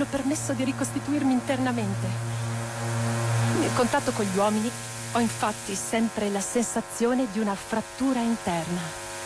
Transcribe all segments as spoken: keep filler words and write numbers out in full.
hanno permesso di ricostituirmi internamente. Nel contatto con gli uomini ho infatti sempre la sensazione di una frattura interna.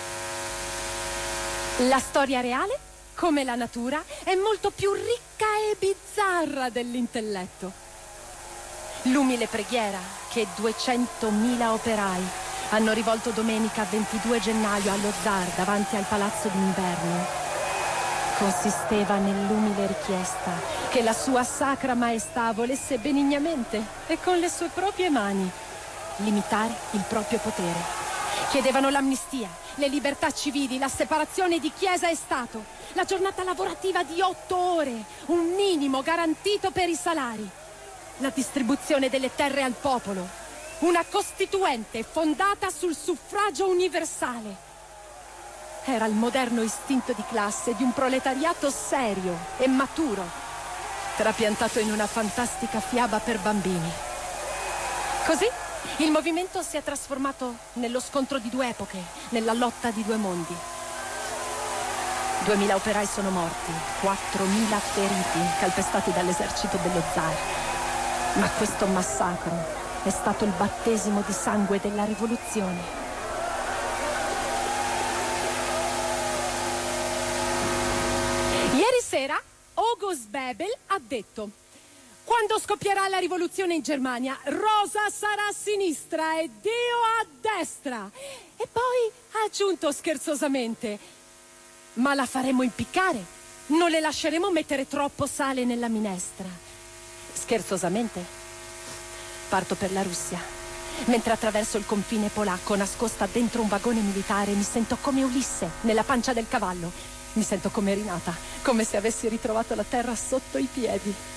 La storia reale, come la natura, è molto più ricca e bizzarra dell'intelletto. L'umile preghiera che duecentomila operai hanno rivolto domenica ventidue gennaio allo zar davanti al palazzo d'inverno consisteva nell'umile richiesta che la sua sacra maestà volesse benignamente e con le sue proprie mani limitare il proprio potere. Chiedevano l'amnistia, le libertà civili, la separazione di Chiesa e Stato, la giornata lavorativa di otto ore, un minimo garantito per i salari, la distribuzione delle terre al popolo, una costituente fondata sul suffragio universale. Era il moderno istinto di classe di un proletariato serio e maturo, trapiantato in una fantastica fiaba per bambini. Così il movimento si è trasformato nello scontro di due epoche, nella lotta di due mondi. Duemila operai sono morti, quattromila feriti, calpestati dall'esercito dello zar. Ma questo massacro è stato il battesimo di sangue della rivoluzione. Ieri sera August Bebel ha detto: quando scoppierà la rivoluzione in Germania, Rosa sarà a sinistra e Dio a destra. E poi ha aggiunto scherzosamente: ma la faremo impiccare, non le lasceremo mettere troppo sale nella minestra. Scherzosamente parto per la Russia. Mentre attraverso il confine polacco, nascosta dentro un vagone militare, mi sento come Ulisse nella pancia del cavallo. Mi sento come rinata, come se avessi ritrovato la terra sotto i piedi.